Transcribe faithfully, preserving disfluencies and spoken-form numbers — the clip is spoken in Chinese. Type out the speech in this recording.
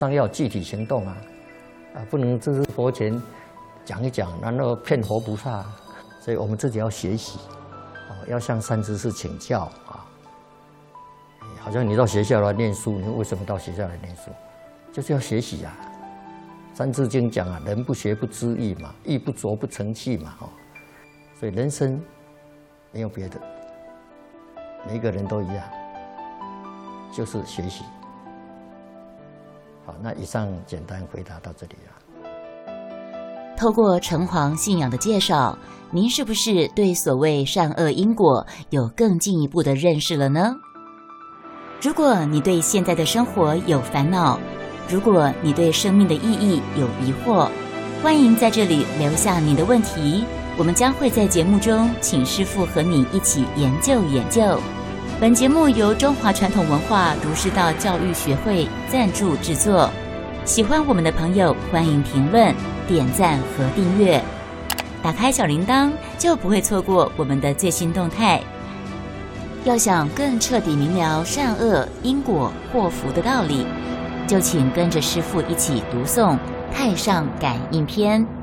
当要具体行动啊，啊，不能只是佛前讲一讲，然后骗活菩萨。所以我们自己要学习，啊，要向善知识请教啊。好像你到学校来念书，你为什么到学校来念书？就是要学习啊。《三字经》讲啊，人不学不知义嘛，义不琢不成器嘛，哦。所以人生没有别的，每一个人都一样，就是学习。好，那以上简单回答到这里啊。 透过城隍信仰的介绍，您是不是对所谓善恶因果有更进一步的认识了呢？如果你对现在的生活有烦恼，如果你对生命的意义有疑惑，欢迎在这里留下你的问题，我们将会在节目中请师父和你一起研究研究。本节目由中华传统文化儒释道教育学会赞助制作。喜欢我们的朋友，欢迎评论、点赞和订阅。打开小铃铛，就不会错过我们的最新动态。要想更彻底明了善恶因果祸福的道理，就请跟着师父一起读诵《太上感应篇》。